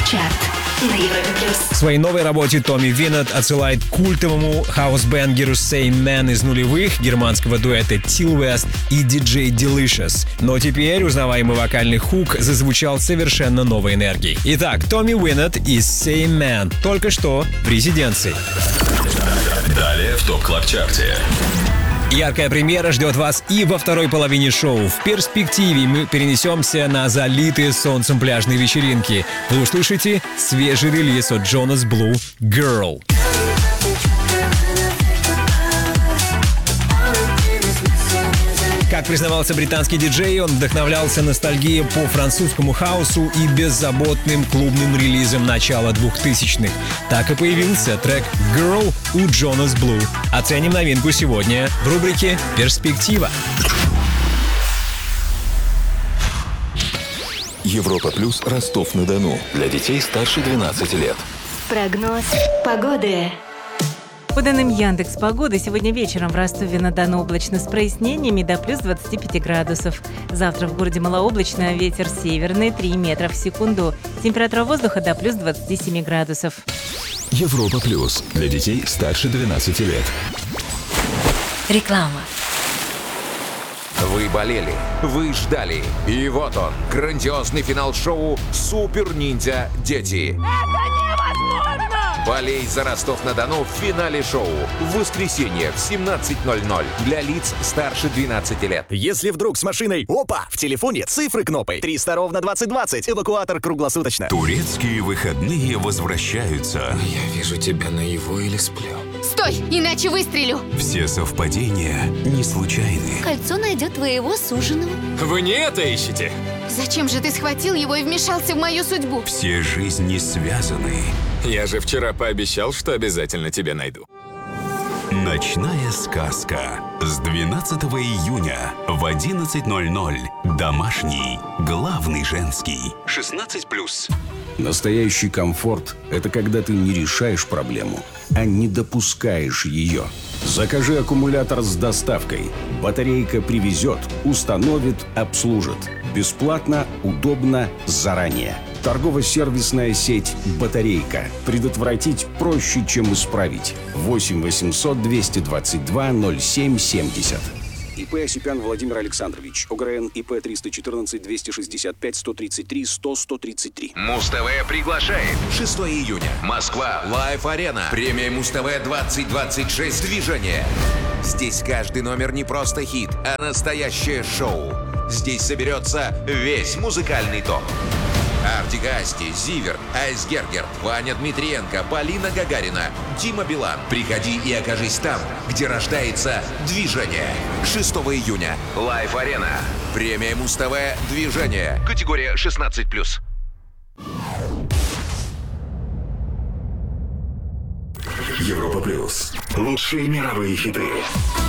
Чарт на Европе Плюс. В своей новой работе Томми Виннет отсылает к культовому хаус-бенгеру Same Man из нулевых германского дуэта Till West и DJ Delicious. Но теперь узнаваемый вокальный хук зазвучал совершенно новой энергией. Итак, Томми Виннет и Same Man только что в резиденции. Далее в ТОП Клаб Чарте. Яркая премьера ждет вас и во второй половине шоу. В перспективе мы перенесемся на залитые солнцем пляжные вечеринки. Вы услышите свежий релиз от Jonas Blue «Girl». Как признавался британский диджей, он вдохновлялся ностальгией по французскому хаусу и беззаботным клубным релизом начала 2000-х. Так и появился трек «Girl» у Jonas Blue. Оценим новинку сегодня в рубрике «Перспектива». Европа Плюс, Ростов-на-Дону. Для детей старше 12 лет. Прогноз погоды. По данным Яндекс.Погоды, сегодня вечером в Ростове-на-Дону облачно с прояснениями до плюс 25 градусов. Завтра в городе малооблачно, ветер северный 3 метра в секунду. Температура воздуха до плюс 27 градусов. Европа Плюс. Для детей старше 12 лет. Реклама. Вы болели, вы ждали. И вот он, грандиозный финал шоу «Супер Ниндзя Дети». Это невозможно! Болей за Ростов-на-Дону в финале шоу. В воскресенье в 17:00 для лиц старше 12 лет. Если вдруг с машиной, опа, в телефоне цифры кнопы. 300 ровно 2020. Эвакуатор круглосуточно. Турецкие выходные возвращаются. Я вижу тебя наяву или сплю. Стой, иначе выстрелю. Все совпадения не случайны. Кольцо найдет твоего суженого. Вы не это ищете? Зачем же ты схватил его и вмешался в мою судьбу? Все жизни связаны. Я же вчера пообещал, что обязательно тебя найду. Ночная сказка. С 12 июня в 11:00. Домашний. Главный женский. 16+. Настоящий комфорт – это когда ты не решаешь проблему, а не допускаешь ее. Закажи аккумулятор с доставкой. Батарейка привезет, установит, обслужит. Бесплатно, удобно, заранее. Торгово-сервисная сеть «Батарейка». Предотвратить проще, чем исправить. 8 800 222 0770. ИП Осипян Владимир Александрович. ОГРН ИП 314 265 133 100 133. Муз-ТВ приглашает. 6 июня. Москва. Лайв-арена. Премия Муз-ТВ 2026. Движение. Здесь каждый номер не просто хит, а настоящее шоу. Здесь соберется весь музыкальный топ. Артик Асти, Зиверт, Айсгергер, Ваня Дмитриенко, Полина Гагарина, Дима Билан. Приходи и окажись там, где рождается движение. 6 июня. Лайв-арена. Премия Муз-ТВ «Движение». Категория 16+. Европа Плюс. Лучшие мировые хиты.